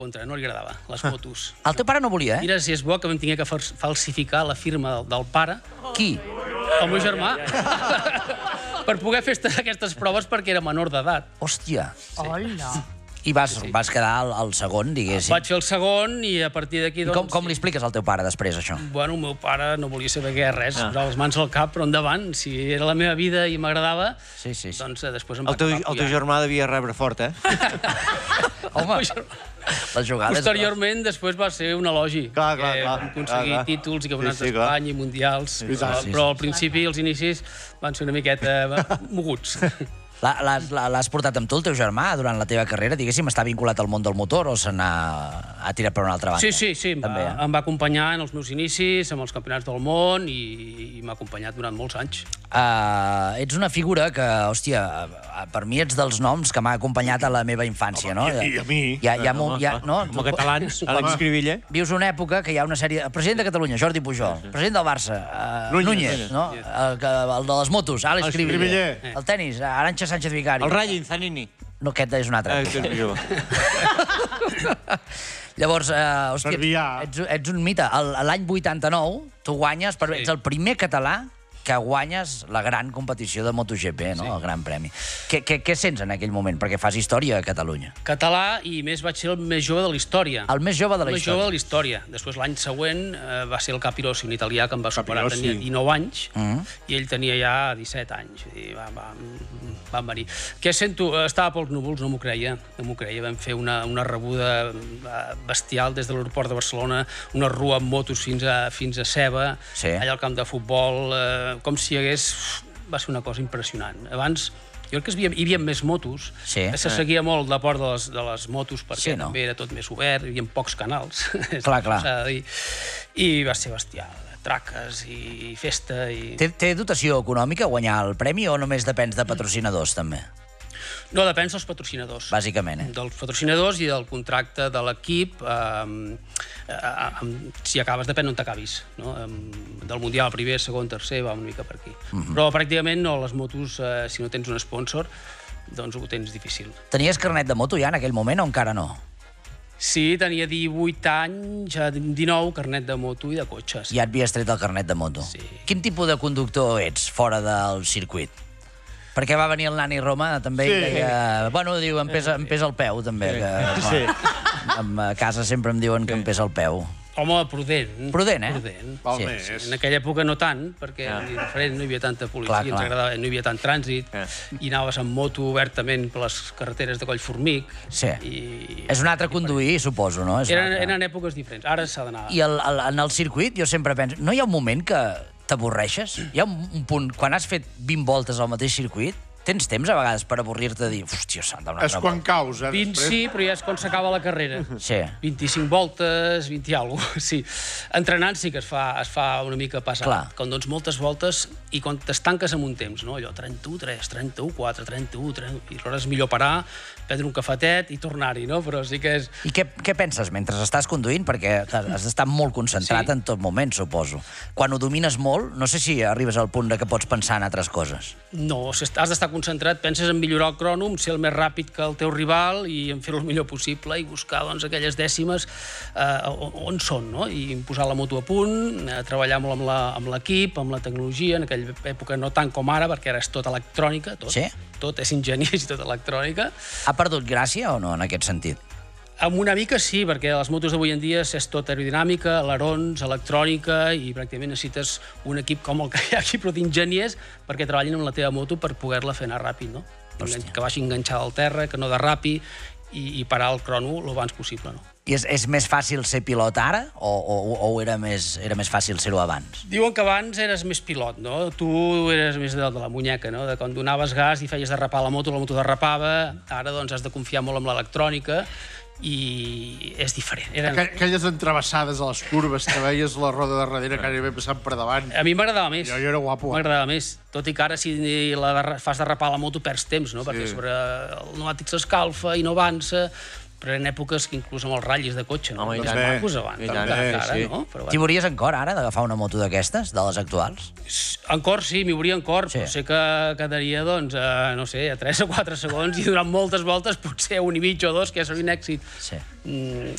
contra, no li agradava, les motos. El teu pare no volia, eh? Mira si és bo que vam tingué que falsificar la firma del pare. Qui? El meu germà. Per poder fer aquestes proves perquè era menor d'edat. Hòstia. Hola. I vas quedar al segon, diguéssim. Vaig fer el segon i a partir d'aquí... I com li expliques al teu pare després, això? Bueno, el meu pare no volia saber què res, posar les mans al cap, però endavant. Si era la meva vida i m'agradava, doncs després em va acabar El teu germà devia rebre fort, eh? Home, les jugades... Posteriorment, després va ser un elogi. Clar. Vam aconseguir títols i campionats d'Espanya i mundials, però al principi, els inicis, van ser una miqueta moguts. L'has portat amb tu, el teu germà, durant la teva carrera? Diguéssim, està vinculat al món del motor o se n'ha tirat per una altra banda? Sí, em va acompanyar en els meus inicis, amb els campionats del món i m'ha acompanyat durant molts anys. Ets una figura que, hòstia, per mi ets dels noms que m'ha acompanyat a la meva infància, no? I a mi. Com a catalans, Àlex Cribiller. Vius una època que hi ha una sèrie... El president de Catalunya, Jordi Pujol. President del Barça, Núñez, no? El de les motos, Àlex Cribiller. El tenis, Arantxa Sánchez Vicari. El Rallin, Zanini. No, aquest és un altre. Llavors, hòstia, ets un mite. L'any 89, tu guanyes, ets el primer català que guanyes la gran competició de MotoGP, no? El Gran Premi. Què sents en aquell moment? Perquè fas història a Catalunya. Català i, més, vaig ser el més jove de la història. El més jove de la història? El més jove de la història. Després, l'any següent, va ser el Capirossi, un italià que em va superar, tenia 19 anys, i ell tenia ja 17 anys. Va venir. Què sento? Estava pels núvols, no m'ho creia. Vam fer una rebuda bestial des de l'aeroport de Barcelona, una rua amb motos fins a Ceba, allà al camp de futbol, com si hi hagués... Va ser una cosa impressionant. Abans, jo crec que hi havia més motos, se seguia molt la port de les motos perquè també era tot més obert, hi havia pocs canals. Clar. I va ser bestial. Traques i festa i... Té dotació econòmica guanyar el premi o només depèn de patrocinadors, també? No, depèn dels patrocinadors. Bàsicament, Dels patrocinadors i del contracte de l'equip. Si acabes, depèn on t'acabis. Del Mundial, primer, segon, tercer, va una mica per aquí. Però pràcticament no, les motos, si no tens un sponsor, doncs ho tens difícil. Tenies carnet de moto ja en aquell moment o encara no? Sí, tenia 18 anys, 19, carnet de moto i de cotxes. Ja et havies tret el carnet de moto. Sí. Quin tipus de conductor ets fora del circuit? Perquè va venir el Nani Roma, també, i deia... Bueno, diu, em pesa el peu, també. A casa sempre em diuen que em pesa el peu. Home, prudent. Prudent, eh? Prudent. En aquella època no tant, perquè era diferent, no hi havia tanta policia, ens agradava, no hi havia tant trànsit, i anaves amb moto obertament per les carreteres de Collformic. Sí. És un altre conduir, suposo, no? Eren èpoques diferents. Ara s'ha d'anar... I en el circuit, jo sempre penso, no hi ha un moment que t'avorreixes? Hi ha un punt, quan has fet 20 voltes al mateix circuit, tens temps a vegades per avorrir-te de dir, hòstia santa, una altra volta. És quan caus, 20 sí, però ja és quan s'acaba la carrera. Sí. 25 voltes, 20 i alguna cosa, sí. Entrenant sí que es fa una mica passat. Quan dones moltes voltes i quan t'estanques en un temps, no? Allò, 31, 3, 31, 4, 31, 30... I aleshores és millor parar, prendre un cafetet i tornar-hi, no? Però sí que és... I què penses mentre estàs conduint? Perquè has d'estar molt concentrat en tot moment, suposo. Quan ho domines molt, no sé si arribes al punt que pots pensar en altres coses. No, has d'estar concentrat, penses en millorar el crònom, ser el més ràpid que el teu rival i en fer-ho el millor possible i buscar aquelles dècimes on són, no? I posar la moto a punt, treballar molt amb l'equip, amb la tecnologia, en aquella època no tant com ara, perquè ara és tot electrònica, tot és enginyers i tot electrònica. Ha perdut gràcia o no, en aquest sentit? Amb una mica sí, perquè les motos d'avui en dia és tot aerodinàmica, alerons, electrònica, i pràcticament necessites un equip com el que hi ha aquí, però d'enginyers, perquè treballin amb la teva moto per poder-la fer anar ràpid, no? Que vagi enganxada al terra, que no derrapi, i parar el crono el abans possible, no? I és més fàcil ser pilot ara o era més fàcil ser-ho abans? Diuen que abans eres més pilot, no? Tu eres més de la muñeca, no? De quan donaves gas i feies derrapar la moto derrapava. Ara doncs has de confiar molt en l'electrònica i és diferent. Aquelles entrevessades a les curves que veies la roda de darrere gairebé passant per davant. A mi m'agradava més. Jo era guapo. M'agradava més. Tot i que ara si fas derrapar la moto perds temps, no? Perquè sobre el pneumàtic s'escalfa i no avança. Però en èpoques que inclús amb els ratllis de cotxe, no? Home, i tant. Macos abans, encara, no? T'hi veuries en cor, ara, d'agafar una moto d'aquestes, de les actuals? En cor, sí, m'hi veuria en cor, però sé que quedaria, doncs, no sé, a 3 o 4 segons i durant moltes voltes, potser un i mig o dos, que ja seria un èxit.